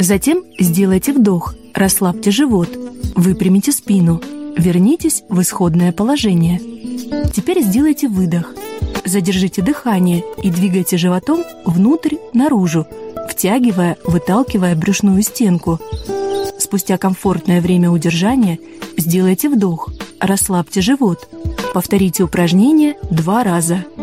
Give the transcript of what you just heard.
Затем сделайте вдох, расслабьте живот, выпрямите спину, вернитесь в исходное положение. Теперь сделайте выдох. Задержите дыхание и двигайте животом внутрь, наружу, втягивая, выталкивая брюшную стенку. Спустя комфортное время удержания сделайте вдох, расслабьте живот. Повторите упражнение 2 раза.